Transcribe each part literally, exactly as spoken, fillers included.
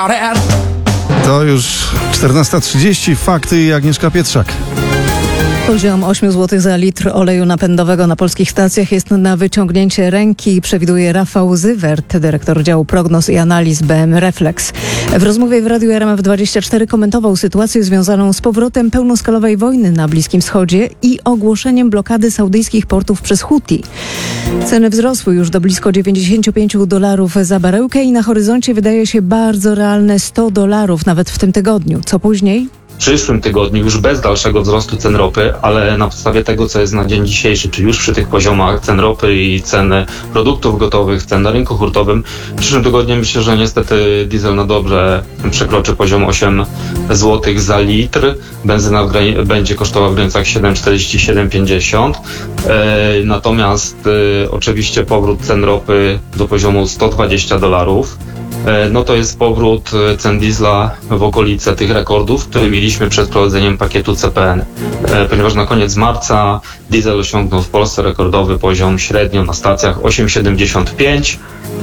To już czternasta trzydzieści. Fakty i Agnieszka Pietrzak. Poziom osiem złotych za litr oleju napędowego na polskich stacjach jest na wyciągnięcie ręki, przewiduje Rafał Zywert, dyrektor działu prognoz i analiz B M Reflex. W rozmowie w Radiu R M F dwadzieścia cztery komentował sytuację związaną z powrotem pełnoskalowej wojny na Bliskim Wschodzie i ogłoszeniem blokady saudyjskich portów przez Huti. Ceny wzrosły już do blisko dziewięćdziesiąt pięć dolarów za baryłkę i na horyzoncie wydaje się bardzo realne sto dolarów nawet w tym tygodniu. Co później? W przyszłym tygodniu już bez dalszego wzrostu cen ropy, ale na podstawie tego, co jest na dzień dzisiejszy, czy już przy tych poziomach cen ropy i ceny produktów gotowych, cen na rynku hurtowym, w przyszłym tygodniu myślę, że niestety diesel na dobrze przekroczy poziom osiem złotych za litr. Benzyna w grani- będzie kosztowała w granicach siedem czterdzieści, siedem pięćdziesiąt. E, natomiast e, oczywiście powrót cen ropy do poziomu sto dwadzieścia dolarów. No to jest powrót cen diesla w okolice tych rekordów, które mieliśmy przed wprowadzeniem pakietu C P N. Ponieważ na koniec marca diesel osiągnął w Polsce rekordowy poziom średnio na stacjach osiem siedemdziesiąt pięć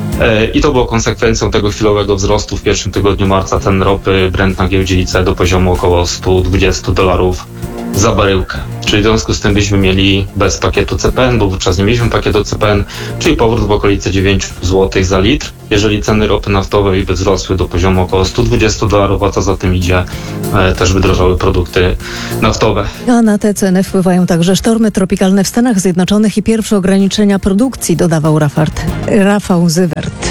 i to było konsekwencją tego chwilowego wzrostu w pierwszym tygodniu marca cen ropy Brent na giełdzie I C E do poziomu około sto dwadzieścia dolarów za baryłkę. Czyli w związku z tym byśmy mieli bez pakietu C P N, bo wówczas nie mieliśmy pakietu C P N, czyli powrót w okolice dziewięć złotych za litr. Jeżeli ceny ropy naftowej by wzrosły do poziomu około sto dwadzieścia dolarów, a co za tym idzie, e, też by drożały produkty naftowe. A na te ceny wpływają także sztormy tropikalne w Stanach Zjednoczonych i pierwsze ograniczenia produkcji, dodawał Rafart, Rafał Zywert.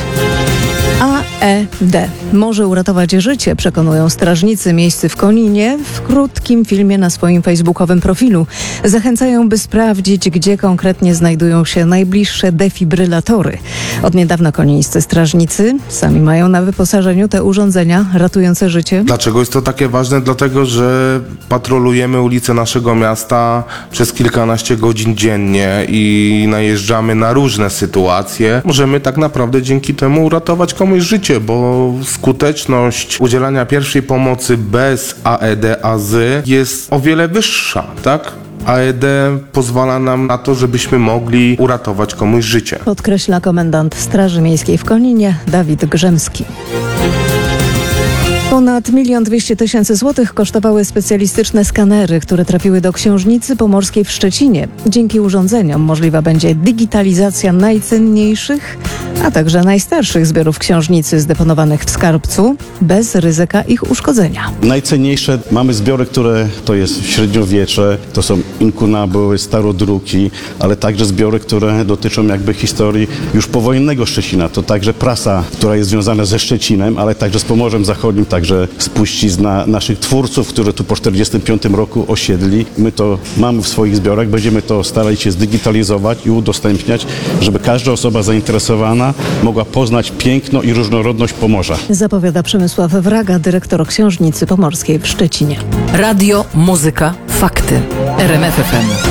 A E D może uratować życie, przekonują strażnicy miejscy w Koninie w krótkim filmie na swoim facebookowym profilu. Zachęcają, by sprawdzić, gdzie konkretnie znajdują się najbliższe defibrylatory. Od niedawna konińscy strażnicy sami mają na wyposażeniu te urządzenia ratujące życie. Dlaczego jest to takie ważne? Dlatego, że patrolujemy ulice naszego miasta przez kilkanaście godzin dziennie i najeżdżamy na różne sytuacje. Możemy tak naprawdę dzięki temu uratować komuś życie, bo skuteczność udzielania pierwszej pomocy bez A E D A Z jest o wiele wyższa, tak? A E D pozwala nam na to, żebyśmy mogli uratować komuś życie. Podkreśla komendant Straży Miejskiej w Koninie Dawid Grzemski. Ponad milion dwieście tysięcy złotych kosztowały specjalistyczne skanery, które trafiły do Książnicy Pomorskiej w Szczecinie. Dzięki urządzeniom możliwa będzie digitalizacja najcenniejszych, a także najstarszych zbiorów książnicy zdeponowanych w skarbcu bez ryzyka ich uszkodzenia. Najcenniejsze mamy zbiory, które to jest średniowiecze, to są inkunabuły, starodruki, ale także zbiory, które dotyczą jakby historii już powojennego Szczecina. To także prasa, która jest związana ze Szczecinem, ale także z Pomorzem Zachodnim, także spuścizna naszych twórców, którzy tu po czterdziestym piątym roku osiedli. My to mamy w swoich zbiorach, będziemy to starali się zdigitalizować i udostępniać, żeby każda osoba zainteresowana mogła poznać piękno i różnorodność Pomorza. Zapowiada Przemysław Wraga, dyrektor Książnicy Pomorskiej w Szczecinie. Radio, muzyka, fakty. R M F F M.